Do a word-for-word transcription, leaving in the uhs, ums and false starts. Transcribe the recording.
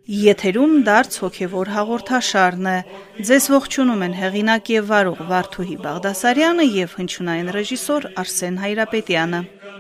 Եթերում դարձ հոգևոր հաղորդաշարն է։ Ձեզ ողջունում են հեղինակ եւ վարող Վարդուհի Բաղդասարյանը եւ հնչյունային ռեժիսոր Արսեն Հայրապետյանը։